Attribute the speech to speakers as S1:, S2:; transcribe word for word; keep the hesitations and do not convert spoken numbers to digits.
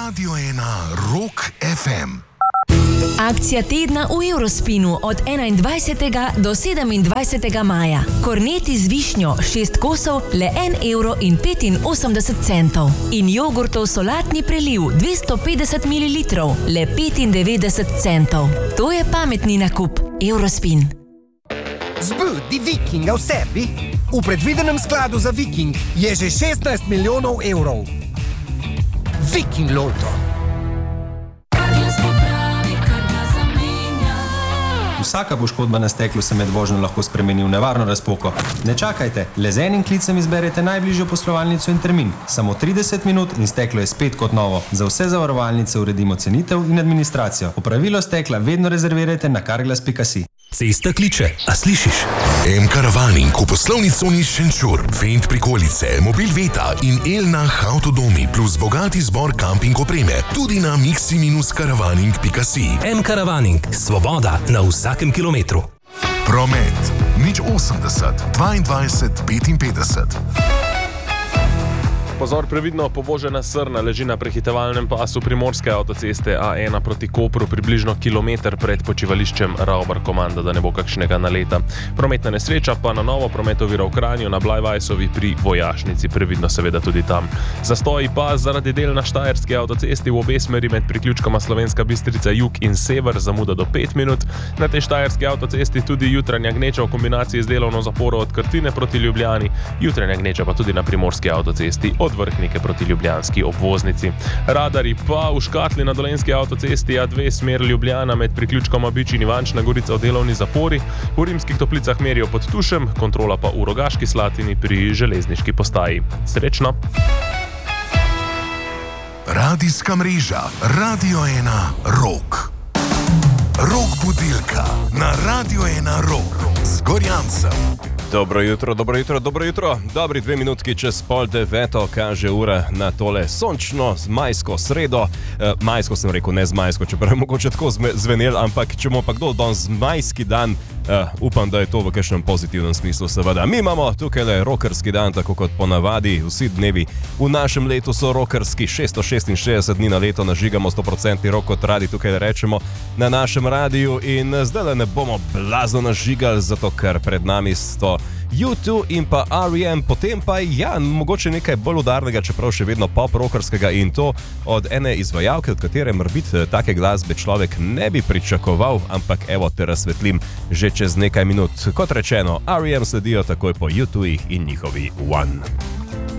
S1: Radio ena Rock ef em.
S2: Akcija tedna v Eurospinu od enaindvajsetega do sedemindvajsetega maja. Korneti z višnjo šest kosov le en evro in petinosemdeset centov. In jogurtov solatni preliv dvesto petdeset mililitrov le petindevetdeset centov. To je pametni nakup. Eurospin.
S3: Zbudi Vikinga v sebi. V predvidenem skladu za Viking je že šestnajst milijonov evrov. Viking Lotto.
S4: Vsaka poškodba na steklu se med vožnjo lahko spremeni v nevarno razpoko. Ne čakajte, le z enim klicem izberete najbližjo poslovalnico in termin. Samo trideset minut in steklo je spet kot novo. Za vse zavarovalnice uredimo cenitev in administracijo. Opravilo stekla vedno rezervirajte na carglass pika si.
S5: Cesta kliče, a slišiš?
S1: M-Caravaning v poslovni coni Šenčur, Fendt prikolice, Mobil Veta in Elnah Avtodomi plus bogati zbor kamping opreme. Tudi na mixi dash caravaning pika si.
S5: M-Caravaning, svoboda na vsakem kilometru.
S1: Promet nič osemdeset dvaindvajset petinpetdeset.
S6: Pozor, previdno, povožena srna leži na prehitevalnem pasu primorske avtoceste A ena proti Kopru, približno kilometer pred počivališčem Ravbar komanda, da ne bo kakšnega naleta. Prometna nesreča pa na novo promet ovira v Kranju na Blajvajsovi pri Vojašnici, previdno seveda tudi tam. Zastoji pa zaradi del na štajerski avtocesti v obe smeri med priključkoma Slovenska Bistrica jug in sever, zamuda do pet minut. Na tej štajerski avtocesti tudi jutranja gneča v kombinaciji z delovno zaporo od Krtine proti Ljubljani, jutranja gneča pa tudi na primorski avtocesti od Vrhnike proti ljubljanski obvoznici. Radari pa v škatli na dolenski avtocesti A dve smer Ljubljana med priključkoma Bič in Ivančna Gorica v delovni zapori, v Rimskih Toplicah merijo pod Tušem, kontrola pa v Rogaški Slatini pri železniški postaji. Srečno!
S1: Radijska mreža Radio ena Rock. Rock budilka na Radio ena Rock z Gorjancem.
S7: Dobro jutro, dobro jutro, dobro jutro. Dobri dve minutki čez pol deveto kaže ura na tole sončno majsko sredo. E, majsko sem rekel, ne z majsko, čeprav je mogoče tako zvenel, ampak če bomo pa kdo danes majski dan, e, upam, da je to v kakšnem pozitivnem smislu seveda. Mi imamo tukaj le rokerski dan, tako kot ponavadi, vsi dnevi v našem letu so rokerski, šeststo šestinšestdeset dni na leto nažigamo sto procenti rok, kot radi tukaj rečemo na našem radiju in zdaj ne bomo blazno nažigali, zato ker pred nami sto U dva in pa R E M, potem pa ja, mogoče nekaj bolj udarnega, čeprav še vedno pop-rockerskega in to od ene izvajalke, od katere morbit take glasbe človek ne bi pričakoval, ampak evo te razsvetlim že čez nekaj minut. Kot rečeno, R E M sledijo takoj po U dva in njihovi One.